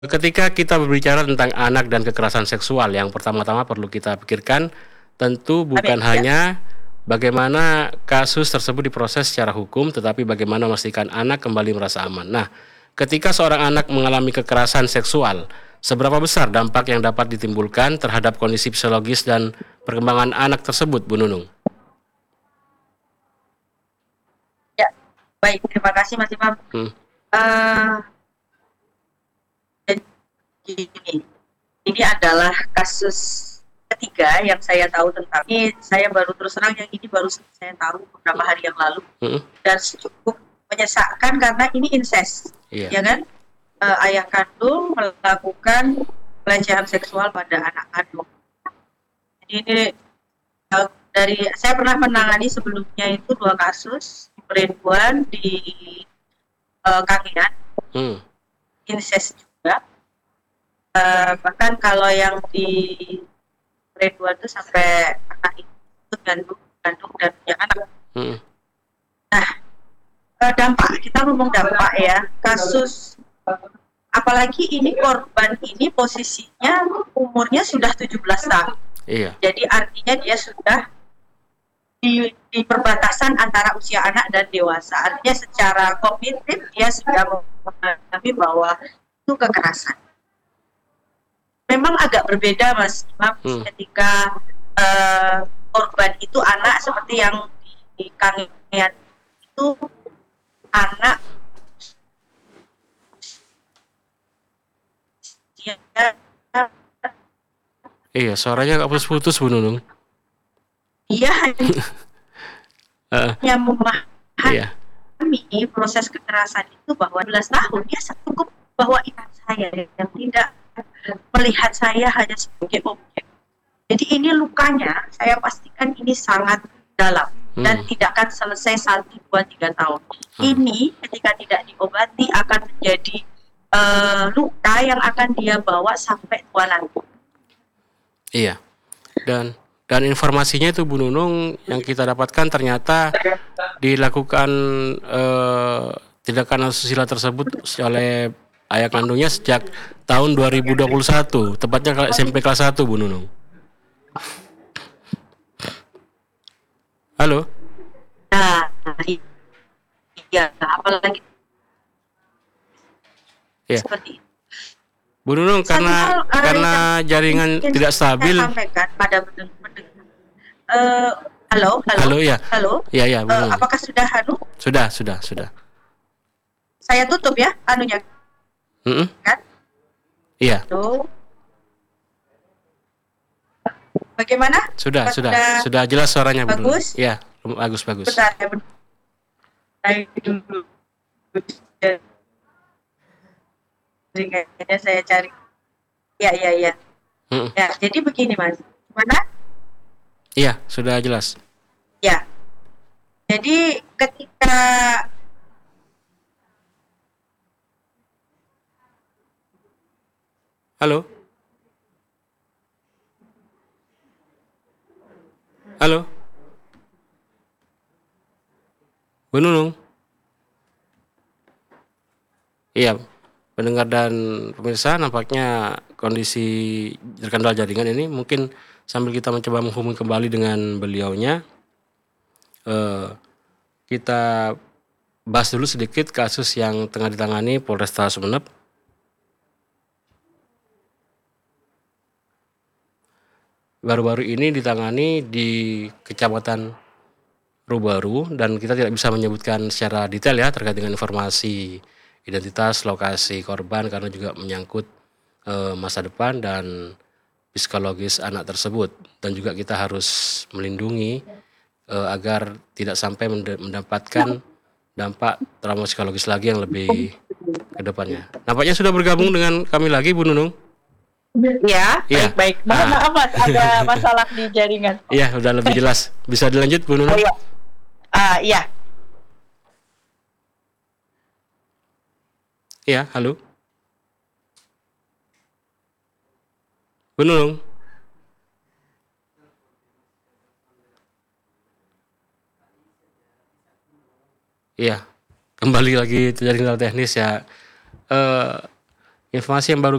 Ketika kita berbicara tentang anak dan kekerasan seksual, yang pertama-tama perlu kita pikirkan tentu bukan hanya bagaimana kasus tersebut diproses secara hukum, tetapi bagaimana memastikan anak kembali merasa aman. Nah, ketika seorang anak mengalami kekerasan seksual, seberapa besar dampak yang dapat ditimbulkan terhadap kondisi psikologis dan perkembangan anak tersebut, Bu Nunung? Ya, baik, terima kasih Mas Imam. Ini adalah kasus ketiga yang saya tahu tentang ini. Saya baru terus terang yang ini baru saya tahu beberapa hari yang lalu dan cukup menyesakkan karena ini incest, ya kan? Ayah kandung melakukan pelecehan seksual pada anak kandung. Jadi ini dari saya pernah menangani sebelumnya itu 2 kasus perempuan di Kangean, incest juga. Bahkan kalau yang di Ridwan itu sampai anak itu gandum dan punya anak. Nah, dampak, kita ngomong dampak ya, kasus apalagi ini korban ini posisinya umurnya sudah 17 tahun. Iya. Jadi artinya dia sudah di perbatasan antara usia anak dan dewasa. Artinya secara kognitif dia sudah memahami bahwa itu kekerasan. Memang agak berbeda Mas Imam ketika korban itu anak seperti yang di Kangean itu anak Iya, suaranya agak putus-putus Bu Nunung. Iya, yang memahami proses kekerasan itu bahwa 12 tahun dia cukup bahwa ibu saya yang tidak melihat saya hanya sebagai objek. Jadi ini lukanya saya pastikan ini sangat dalam dan tidak akan selesai 1, 2, 3 tahun. Ini ketika tidak diobati akan menjadi luka yang akan dia bawa sampai tua nanti. Iya. Dan informasinya itu Bu Nunung yang kita dapatkan ternyata dilakukan tindakan asusila tersebut oleh ayah kandungnya sejak tahun 2021, tepatnya SMP kelas 1 Bu Nunung. Halo? Nah, iya, apalagi seperti itu. Bu Nunung, karena jaringan tidak stabil. Saya sampaikan pada halo, ya. Halo. Iya, Bu Nunung. Apakah sudah Sudah. Saya tutup ya anunya. Kan? Iya. Bagaimana? Sudah jelas suaranya Bu Nunung. Bagus? Iya, bagus. Bentar, dulu. Kayaknya saya cari. Ya. Ya, jadi begini Mas. Mana? Iya, sudah jelas. Ya. Jadi ketika Halo? Bu Nunung? Iya, pendengar dan pemirsa, nampaknya kondisi terkendala jaringan ini. Mungkin sambil kita mencoba menghubungi kembali dengan beliaunya, kita bahas dulu sedikit kasus yang tengah ditangani Polresta Sumeneb. Baru-baru ini ditangani di Kecamatan Rubaru, dan kita tidak bisa menyebutkan secara detail ya terkait dengan informasi identitas, lokasi korban karena juga menyangkut masa depan dan psikologis anak tersebut, dan juga kita harus melindungi agar tidak sampai mendapatkan dampak trauma psikologis lagi yang lebih ke depannya. Nampaknya sudah bergabung dengan kami lagi Bu Nunung. Ya, baik. Maaf Mas, ada masalah di jaringan. Iya, udah lebih jelas. Bisa dilanjut Bu Nunung? Iya. Iya, halo. Bu Nunung. Iya, kembali lagi terjadi kendala teknis ya. informasi yang baru